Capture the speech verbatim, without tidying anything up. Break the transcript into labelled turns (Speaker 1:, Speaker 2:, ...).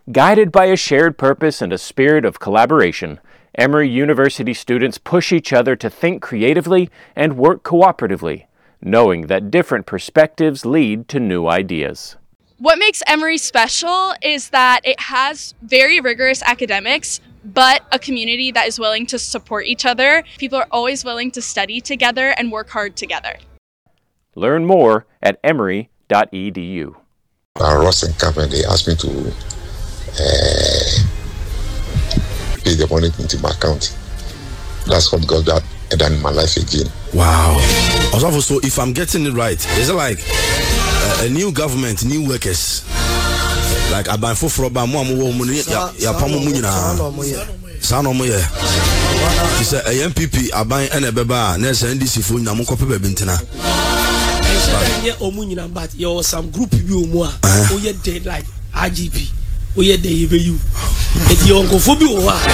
Speaker 1: Guided by a shared purpose and a spirit of collaboration, Emory University students push each other to think creatively and work cooperatively, knowing that different perspectives lead to new ideas.
Speaker 2: What makes Emory special is that it has very rigorous academics, but a community that is willing to support each other. People are always willing to study together and work hard together.
Speaker 1: Learn more at emory dot e d u.
Speaker 3: Uh, Ross and Cameron, they asked me to uh, pay the money into my account. That's what got that done in my life again.
Speaker 4: Wow. Also, so if I'm getting it right, is it like uh, a new government, new workers? Like I buy for for about more money. Ya ya pamu money na. Sano mo ye. He said a M P P aban ene beba na N D C fo nyam ko pe be ntina.
Speaker 5: Yeah, omunyina but you some group you omo a o ye dead like R G P o ye dey you. If you uncle for be o